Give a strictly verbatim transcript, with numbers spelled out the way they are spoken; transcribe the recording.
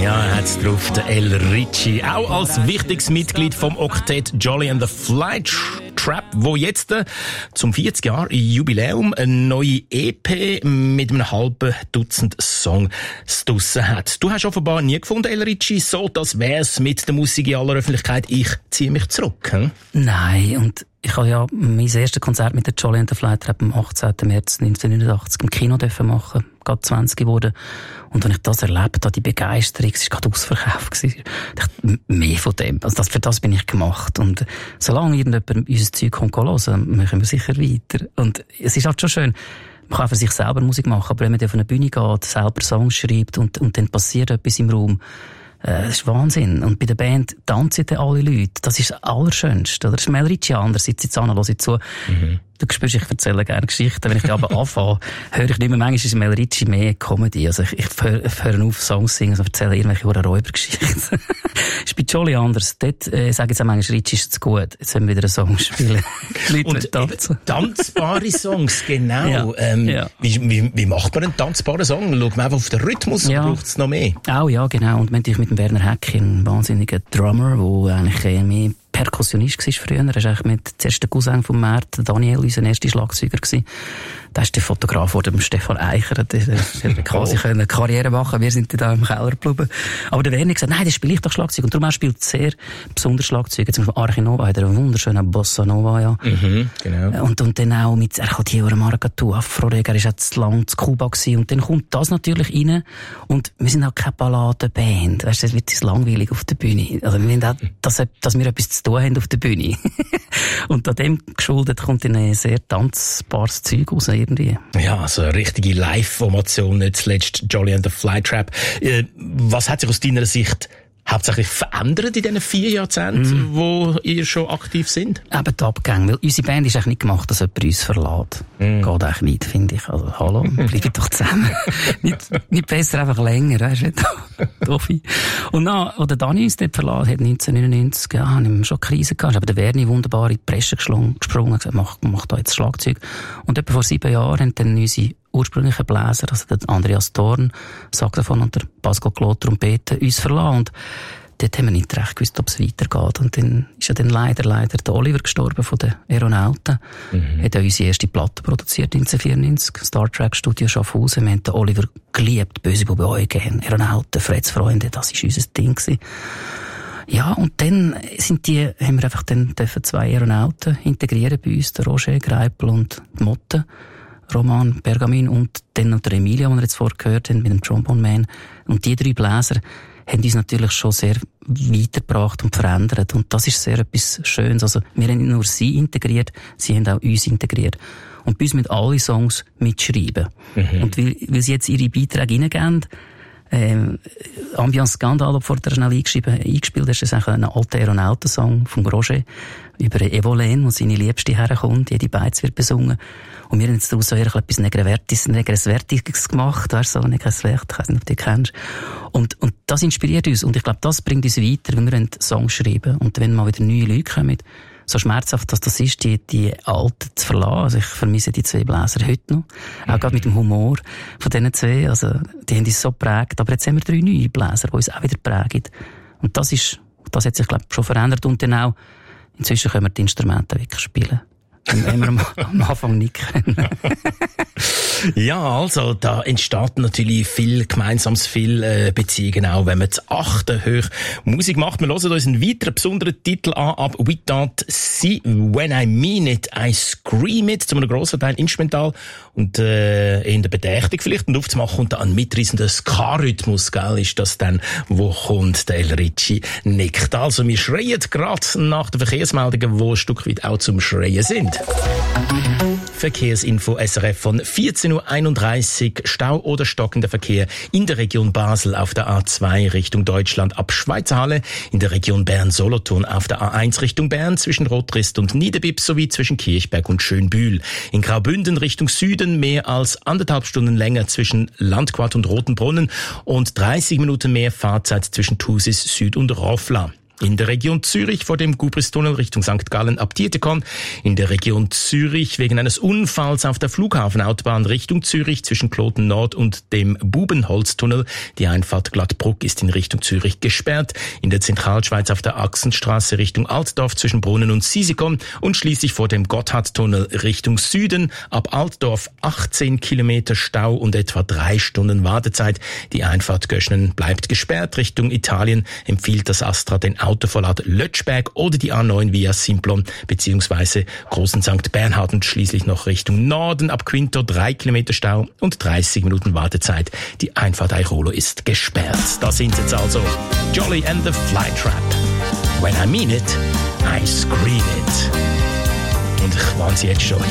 Ja, er hat's drauf, der El Ricci. Auch als wichtiges Mitglied vom Oktett Jolly and the Flytrap, wo jetzt äh, zum vierzig Jahr Jubiläum eine neue E P mit einem halben Dutzend Songs draussen hat. Du hast offenbar nie gefunden, El Ricci, so das wär's mit der Musik in aller Öffentlichkeit. Ich ziehe mich zurück. Hm? Nein, und ich habe ja mein erstes Konzert mit der Jolly and the Flytrap am achtzehnten März neunzehnhundertneunundachtzig im Kino dürfen machen, gerade zwanzig geworden. Und wenn ich das erlebt habe, die Begeisterung, es war gerade ausverkauft. Ich dachte, mehr von dem. Also das, für das bin ich gemacht. Und solange irgendjemand unser Zeug kommt hören, machen wir sicher weiter. Und es ist halt schon schön, man kann für sich selber Musik machen, aber wenn man auf eine Bühne geht, selber Songs schreibt und, und dann passiert etwas im Raum, das ist Wahnsinn. Und bei der Band tanzen dann alle Leute. Das ist das Allerschönste. Oder? Das ist El Ricci anders. Sitzt jetzt an, höre ich zu. Mhm. Du spürst, ich erzähle gerne Geschichten. Wenn ich die aber anfange, höre ich nicht mehr. Manchmal ist El Ricci mehr Comedy. Also ich, ich höre, höre auf, Songs singen und erzähle irgendwelche Räubergeschichten. Ist bei Jolly anders. Dort äh, sage ich jetzt auch manchmal, Ricci ist zu gut. Jetzt haben wir wieder einen Song spielen. Leute und tanzen. Tanzbare Songs, genau. Ja. Ähm, ja. Wie, wie, wie macht man einen tanzbaren Song? Schaut man einfach auf den Rhythmus ja. oder braucht es noch mehr? Auch ja, genau. Und wenn ich mit dem Werner Häcki, einen wahnsinnigen Drummer, der eigentlich äh, mehr Perkussionist war früher. Er war eigentlich mit zuerst der Cousin von Mert, Daniel, unser erster Schlagzeuger gewesen. Da ist der Fotograf vor dem Stefan Eicher, der hat quasi oh. eine Karriere machen. Wir sind da im Keller geblieben. Aber der Werner hat gesagt, nein, das spiele ich doch Schlagzeug. Und darum er spielt sehr besonders Schlagzeug. Zum Beispiel Arche Nova hat er einen wunderschönen Bossa Nova, ja. Mhm, genau. Und, und dann auch mit, er hat hier über Maracatu, Afro-Reg, er ist jetzt lang zu Kuba gewesen. Und dann kommt das natürlich rein. Und wir sind auch keine Balladenband. Weißt du, es wird langweilig auf der Bühne. Also wir wollen auch, dass, dass wir etwas zu tun haben auf der Bühne. Und an dem geschuldet kommt dann ein sehr tanzbares Zeug raus, irgendwie. Ja, also eine richtige Live-Formation, nicht zuletzt Jolly and the Flytrap. Äh, was hat sich aus deiner Sicht hauptsächlich verändert in diesen vier Jahrzehnten, mm. wo ihr schon aktiv sind? Eben die Abgänge. Weil unsere Band ist eigentlich nicht gemacht, dass jemand uns verlässt. Mm. Geht eigentlich nicht, finde ich. Also, hallo, bleiben doch zusammen. nicht, nicht besser, einfach länger, weißt du? Doofi. Und dann, als der Dani uns dort verlassen hat, neunzehnhundertneunundneunzig, ja, haben wir schon Krise gehabt. Aber der Werni wunderbar in die Presse gesprungen und gesagt, mach, mach da jetzt Schlagzeug. Und etwa vor sieben Jahren haben dann unsere ursprünglichen Bläser, also der Andreas Dorn, Saxophon und der Pascal Claude Trompete, uns verlassen. Und dort haben wir nicht recht gewusst, ob es weitergeht. Und dann ist ja dann leider, leider der Oliver gestorben von den Aeronauten. Mhm. Hat ja unsere erste Platte produziert, neunzehnhundertvierundneunzig, Star Trek Studio Schaffhausen. Wir haben den Oliver geliebt, böse Bube Eugen, Aeronauten, Freds Freunde, das war unser Ding gewesen. Ja, und dann sind die, haben wir einfach dann dürfen zwei Aeronauten integrieren bei uns, der Roger Greipel und die Motte. Roman Bergamin und dann noch der Emilia, den wir jetzt vorher gehört haben, mit dem Trombone Man. Und die drei Bläser haben uns natürlich schon sehr weitergebracht und verändert. Und das ist sehr etwas Schönes. Also, wir haben nicht nur sie integriert, sie haben auch uns integriert. Und bei uns mit alle Songs mitschreiben. Mhm. Und weil, weil sie jetzt ihre Beiträge reingeben, Ähm, Ambiance Skandal, bevor der schnell eingeschrieben, eingespielt ist, ist eigentlich ein alter Aeronautensong von Roger über Evolene, wo seine Liebste herkommt, jede Beiz wird besungen. Und wir haben jetzt daraus so etwas Negrevertis, Negresvertiges gemacht, weißt du, so Negresvert, ich weiss nicht, ob du die kennst. Und, und das inspiriert uns. Und ich glaube, das bringt uns weiter, wenn wir einen Song schreiben. Und wenn mal wieder neue Leute kommen, so schmerzhaft, dass das ist, die, die Alten zu verlassen. Also ich vermisse die zwei Bläser heute noch. Auch mhm. gerade mit dem Humor von diesen zwei. Also, die haben uns so geprägt. Aber jetzt haben wir drei neue Bläser, die uns auch wieder prägen. Und das ist, das hat sich, glaube ich, schon verändert. Und dann auch, inzwischen können wir die Instrumente wirklich spielen. Das haben wir am, am Anfang nicht können. Ja, also, da entsteht natürlich viel Gemeinsames, viel äh, Beziehungen auch, wenn man zu achten hoch Musik macht. Wir hören uns einen weiteren besonderen Titel an, ab We Don't See When I Mean It, I Scream It, zu einem grossen Teil instrumental und äh, in der Bedächtig vielleicht. Und aufzumachen kommt da ein mitreissender Ska-Rhythmus, gell, ist das dann, wo kommt der El Ricci nickt. Also, wir schreien gerade nach den Verkehrsmeldungen, die ein Stück weit auch zum Schreien sind. Verkehrsinfo S R F von vierzehn Uhr einunddreißig. Stau oder stockender Verkehr in der Region Basel auf der A zwei Richtung Deutschland ab Schweizerhalle, in der Region Bern-Solothurn auf der A eins Richtung Bern zwischen Rotrist und Niederbipp sowie zwischen Kirchberg und Schönbühl. In Graubünden Richtung Süden mehr als anderthalb Stunden länger zwischen Landquart und Rotenbrunnen und dreißig Minuten mehr Fahrzeit zwischen Thusis Süd und Roffla. In der Region Zürich vor dem Gubristunnel Richtung Sankt Gallen ab Dietikon. In der Region Zürich wegen eines Unfalls auf der Flughafenautobahn Richtung Zürich zwischen Kloten Nord und dem Bubenholztunnel. Die Einfahrt Glattbruck ist in Richtung Zürich gesperrt. In der Zentralschweiz auf der Achsenstraße Richtung Altdorf zwischen Brunnen und Sisikon und schließlich vor dem Gotthardtunnel Richtung Süden. Ab Altdorf achtzehn Kilometer Stau und etwa drei Stunden Wartezeit. Die Einfahrt Göschnen bleibt gesperrt. Richtung Italien empfiehlt das Astra den Autoverlad Lötschberg oder die A neun via Simplon bzw. Großen Sankt Bernhard und schließlich noch Richtung Norden ab Quinto drei Kilometer Stau und dreißig Minuten Wartezeit. Die Einfahrt Airolo ist gesperrt. Da sind jetzt also Jolly and the Flytrap. When I mean it, I scream it. Und ich warne Sie jetzt schon.